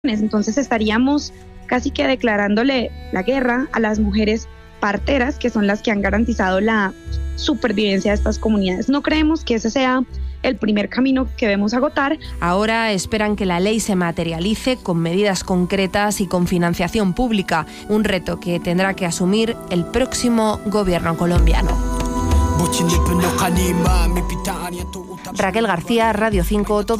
Entonces estaríamos casi que declarándole la guerra a las mujeres parteras, que son las que han garantizado la supervivencia de estas comunidades. No creemos que ese sea el primer camino que debemos agotar. Ahora esperan que la ley se materialice con medidas concretas y con financiación pública, un reto que tendrá que asumir el próximo gobierno colombiano. Raquel García, Radio 5, todo.